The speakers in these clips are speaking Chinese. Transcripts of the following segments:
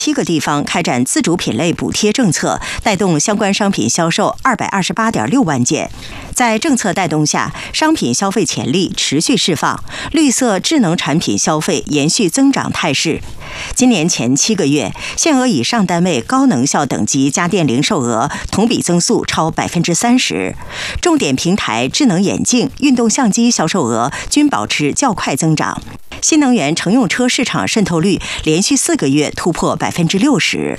7个地方开展自主品类补贴政策，带动相关商品销售228.6万件。在政策带动下，商品消费潜力持续释放，绿色智能产品消费延续增长态势。今年前7个月，限额以上单位高能效等级家电零售额同比增速超30%，重点平台智能眼镜、运动相机销售额均保持较快增长。新能源乘用车市场渗透率连续4个月突破60%。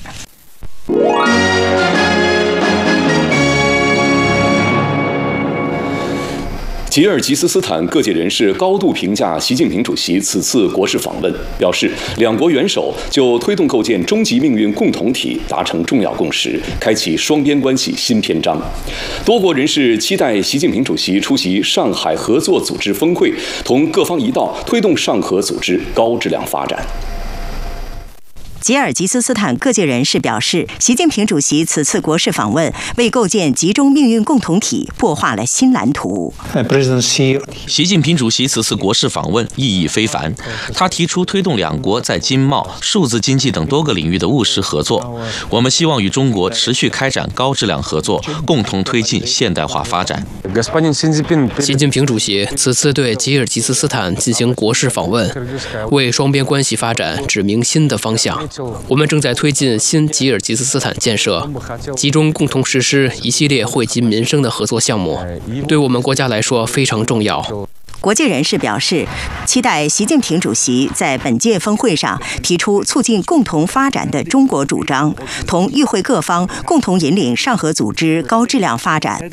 吉尔吉斯斯坦各界人士高度评价习近平主席此次国事访问，表示两国元首就推动构建终极命运共同体达成重要共识，开启双边关系新篇章。多国人士期待习近平主席出席上海合作组织峰会，同各方一道推动上合组织高质量发展。 吉尔吉斯斯坦各界人士表示，习近平主席此次国事访问为构建集中命运共同体擘画了新蓝图。 习近平主席此次国事访问意义非凡，他提出推动两国在经贸、数字经济等多个领域的务实合作。我们希望与中国持续开展高质量合作，共同推进现代化发展。 习近平主席此次对吉尔吉斯斯坦进行国事访问，为双边关系发展指明新的方向。我们正在推进新吉尔吉斯斯坦建设，集中共同实施一系列惠及民生的合作项目，对我们国家来说非常重要。 国际人士表示，期待习近平主席在本届峰会上提出促进共同发展的中国主张，同与会各方共同引领上合组织高质量发展。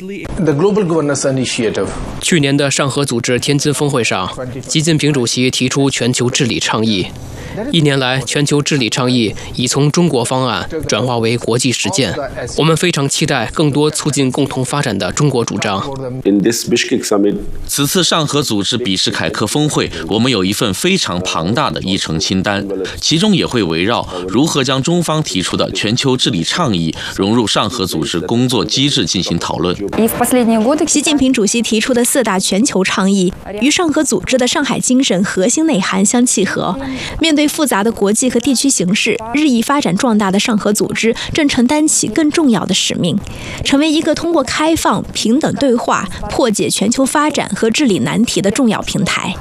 去年的上合组织天津峰会上，习近平主席提出全球治理倡议。1年来，全球治理倡议已从中国方案转化为国际实践。我们非常期待更多促进共同发展的中国主张。 此次上合组织比什凯克峰会，我们有一份非常庞大的议程清单，其中也会围绕如何将中方提出的全球治理倡议融入上合组织工作机制进行讨论。 习近平主席提出的4大全球倡议与上合组织的上海精神核心内涵相契合。面对复杂的国际和地区形势，日益发展壮大的上合组织正承担起更重要的使命，成为一个通过开放、平等对话破解全球发展和治理难题的重要平台。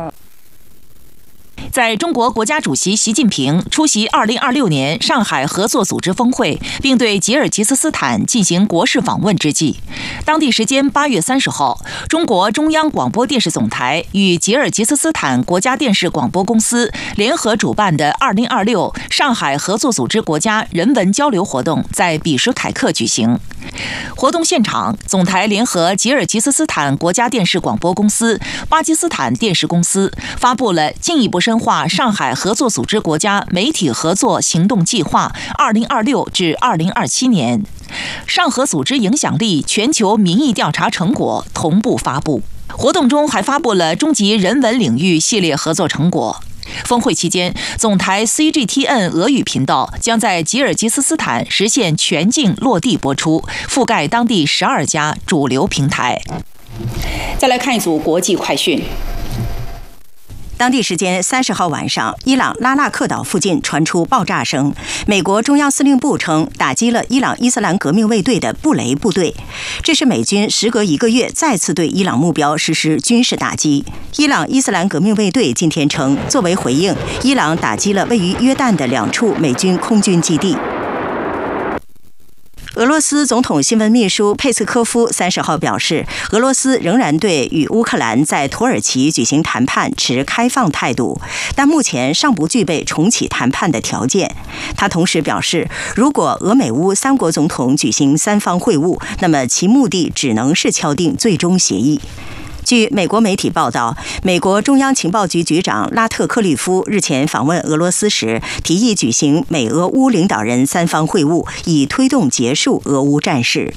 在中国国家主席习近平出席2026年上海合作组织峰会，并对吉尔吉斯斯坦进行国事访问之际，当地时间8月30号，中国中央广播电视总台与吉尔吉斯斯坦国家电视广播公司联合主办的2026上海合作组织国家人文交流活动在比什凯克举行。活动现场，总台联合吉尔吉斯斯坦国家电视广播公司、巴基斯坦电视公司发布了进一步深化上海合作组织国家媒体合作行动计划2026至2027年，上合组织影响力全球民意调查成果同步发布。活动中还发布了中级人文领域系列合作成果。峰会期间，总台 CGTN 俄语频道将在吉尔吉斯斯坦实现全境落地播出，覆盖当地12家主流平台。再来看一组国际快讯。 当地时间30号晚上，伊朗拉纳克岛附近传出爆炸声。美国中央司令部称打击了伊朗伊斯兰革命卫队的布雷部队，这是美军时隔1个月再次对伊朗目标实施军事打击。伊朗伊斯兰革命卫队今天称，作为回应，伊朗打击了位于约旦的2处美军空军基地。俄罗斯总统新闻秘书佩斯科夫30号表示，俄罗斯仍然对与乌克兰在土耳其举行谈判持开放态度，但目前尚不具备重启谈判的条件。他同时表示，如果俄美乌3国总统举行3方会晤，那么其目的只能是敲定最终协议。据美国媒体报道，美国中央情报局局长拉特克利夫日前访问俄罗斯时，提议举行美俄乌领导人3方会晤，以推动结束俄乌战事。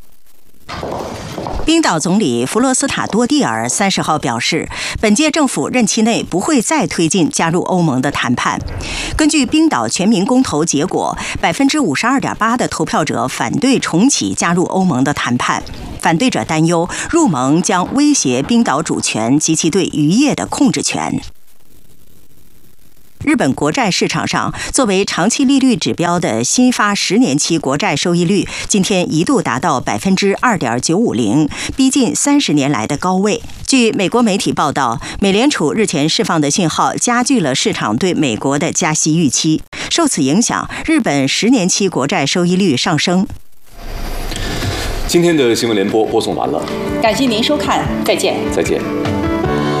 冰岛总理弗罗斯塔多蒂尔30号表示，本届政府任期内不会再推进加入欧盟的谈判。根据冰岛全民公投结果，52.8%的投票者反对重启加入欧盟的谈判。反对者担忧入盟将威胁冰岛主权及其对渔业的控制权。 日本国债市场上，作为长期利率指标的新发10年期国债收益率，今天一度达到2.950%，逼近30年来的高位。据美国媒体报道，美联储日前释放的信号加剧了市场对美国的加息预期。受此影响，日本10年期国债收益率上升。 今天的新闻联播播送完了， 感谢您收看，再见。 再见。